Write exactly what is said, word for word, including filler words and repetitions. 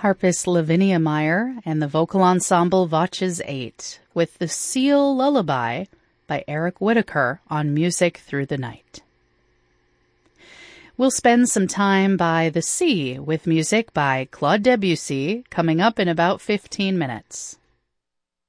Harpist Lavinia Meyer and the vocal ensemble Voces eight with The Seal Lullaby by Eric Whitacre on Music Through the Night. We'll spend some time by the sea with music by Claude Debussy coming up in about fifteen minutes.